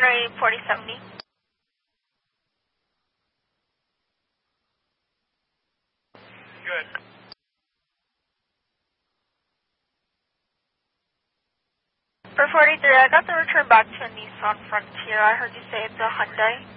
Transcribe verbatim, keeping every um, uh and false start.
Henry forty seventy. Good. For forty-three, I got the return back to a Nissan Frontier. I heard you say it's a Hyundai.